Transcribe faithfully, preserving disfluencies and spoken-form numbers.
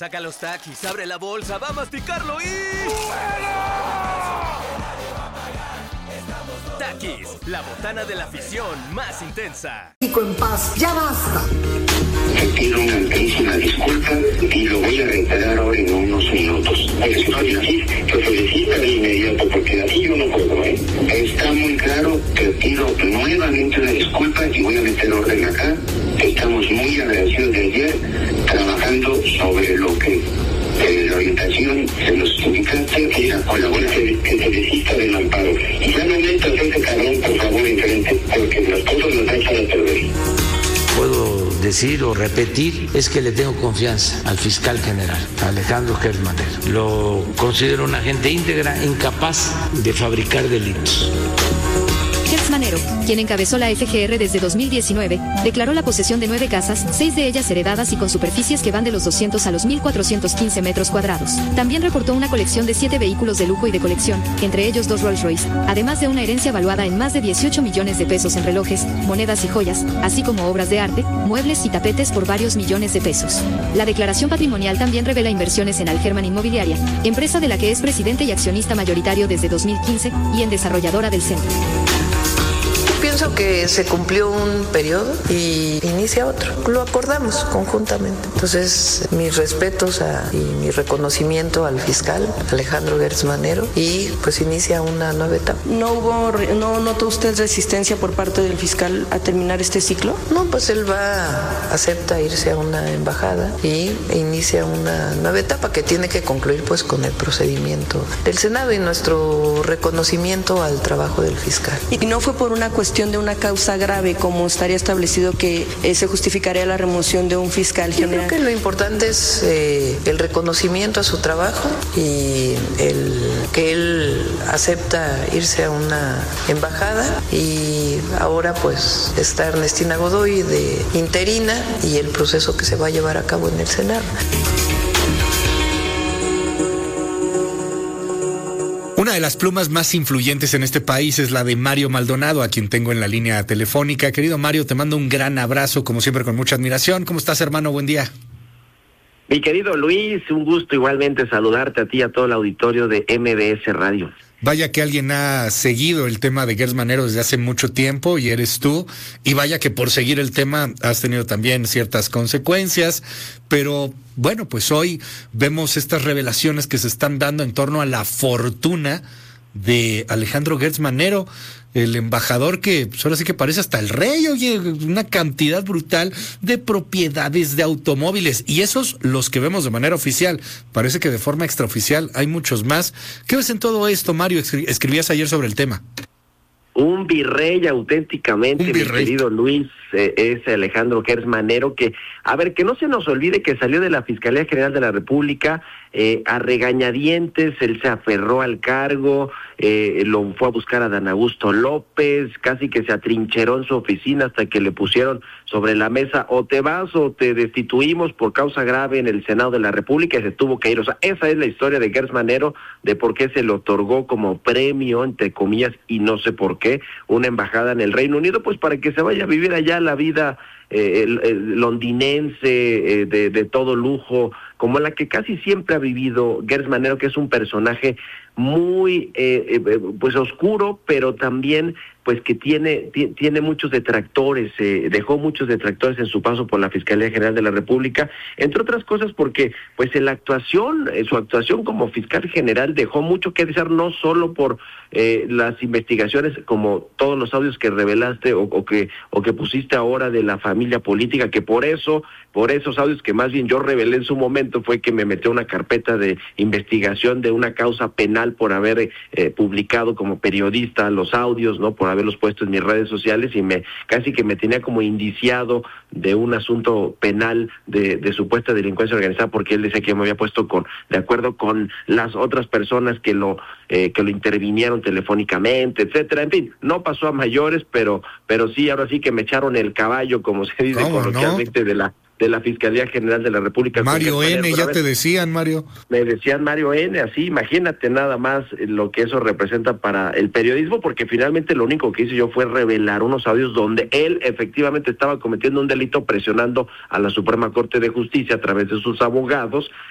Saca los taquis, abre la bolsa, va a masticarlo y... Taquis, la botana de la afición más intensa. México en paz, ya basta. Te pido una amplísima disculpa y lo voy a reiterar ahora en unos minutos. Estoy así, que felicita de inmediato porque así yo no puedo, ¿eh? Está muy claro que pido nuevamente una disculpa y voy a meter orden acá. Estamos muy agradecidos de ayer trabajando sobre lo que eh, la orientación de los sindicatos era con la buena que felicita del amparo. Y ya no metas ese cabrón, por favor, enfrente, porque las cosas nos van a echar a perder. Puedo decir o repetir es que le tengo confianza al fiscal general, Alejandro Gertz Manero. Lo considero una agente íntegra, incapaz de fabricar delitos. Gertz Manero, quien encabezó la F G R desde dos mil diecinueve, declaró la posesión de nueve casas, seis de ellas heredadas y con superficies que van de los doscientos a los mil cuatrocientos quince metros cuadrados. También reportó una colección de siete vehículos de lujo y de colección, entre ellos dos Rolls Royce, además de una herencia valuada en más de dieciocho millones de pesos en relojes, monedas y joyas, así como obras de arte, muebles y tapetes por varios millones de pesos. La declaración patrimonial también revela inversiones en Algerman Inmobiliaria, empresa de la que es presidente y accionista mayoritario desde dos mil quince, y en desarrolladora del centro. Pienso que se cumplió un periodo y inicia otro. Lo acordamos conjuntamente. Entonces, mis respetos a, y mi reconocimiento al fiscal Alejandro Gertz Manero, y pues inicia una nueva etapa. ¿No hubo, no notó usted resistencia por parte del fiscal a terminar este ciclo? No, pues él va, acepta irse a una embajada y inicia una nueva etapa que tiene que concluir pues con el procedimiento del Senado y nuestro reconocimiento al trabajo del fiscal. ¿Y no fue por una cuestión de una causa grave, como estaría establecido que eh, se justificaría la remoción de un fiscal general? Yo creo que lo importante es eh, el reconocimiento a su trabajo y el que él acepta irse a una embajada, y ahora pues está Ernestina Godoy de interina y el proceso que se va a llevar a cabo en el Senado. Una de las plumas más influyentes en este país es la de Mario Maldonado, a quien tengo en la línea telefónica. Querido Mario, te mando un gran abrazo, como siempre, con mucha admiración. ¿Cómo estás, hermano? Buen día. Mi querido Luis, un gusto igualmente saludarte a ti y a todo el auditorio de M B S Radio. Vaya que alguien ha seguido el tema de Gertz Manero desde hace mucho tiempo, y eres tú, y vaya que por seguir el tema has tenido también ciertas consecuencias, pero bueno, pues hoy vemos estas revelaciones que se están dando en torno a la fortuna de Alejandro Gertz Manero, el embajador que pues ahora sí que parece hasta el rey. Oye, una cantidad brutal de propiedades, de automóviles, y esos los que vemos de manera oficial. Parece que de forma extraoficial hay muchos más. ¿Qué ves en todo esto, Mario? Escribías ayer sobre el tema. Un virrey auténticamente, Un virrey. Mi querido Luis, eh, es Alejandro Gertz Manero, que, a ver, que no se nos olvide que salió de la Fiscalía General de la República eh, a regañadientes. Él se aferró al cargo, eh, lo fue a buscar a Dan Augusto López, casi que se atrincheró en su oficina hasta que le pusieron sobre la mesa: o te vas o te destituimos por causa grave en el Senado de la República, y se tuvo que ir. O sea, esa es la historia de Gertz Manero, de por qué se le otorgó como premio, entre comillas, y no sé por qué, una embajada en el Reino Unido, pues para que se vaya a vivir allá la vida eh, el, el londinense, eh, de, de todo lujo, como la que casi siempre ha vivido Gertz Manero, que es un personaje muy eh, eh, pues oscuro, pero también pues que tiene t- tiene muchos detractores, eh, dejó muchos detractores en su paso por la Fiscalía General de la República, entre otras cosas porque pues en la actuación, en su actuación como fiscal general dejó mucho que desear, no solo por eh, las investigaciones, como todos los audios que revelaste o, o que o que pusiste ahora de la familia política, que por eso, por esos audios que más bien yo revelé en su momento, fue que me metió una carpeta de investigación de una causa penal por haber eh, publicado como periodista los audios, ¿no? Por haberlos puesto en mis redes sociales, y me casi que me tenía como indiciado de un asunto penal de, de supuesta delincuencia organizada, porque él decía que yo me había puesto con de acuerdo con las otras personas que lo eh, que lo intervinieron telefónicamente, etcétera. En fin, no pasó a mayores, pero pero sí, ahora sí que me echaron el caballo, como se dice coloquialmente, no? de la de la Fiscalía General de la República. Mario N, ya te decían, Mario. Me decían Mario N, así, imagínate nada más lo que eso representa para el periodismo, porque finalmente lo único que hice yo fue revelar unos audios donde él efectivamente estaba cometiendo un delito presionando a la Suprema Corte de Justicia a través de sus abogados